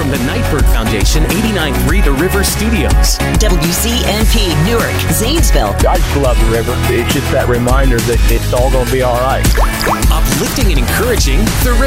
from the Nightbird Foundation, 89.3 The River Studios. WCNP, Newark, Zanesville. I just love the river. It's just that reminder that it's all going to be all right. Uplifting and encouraging The River.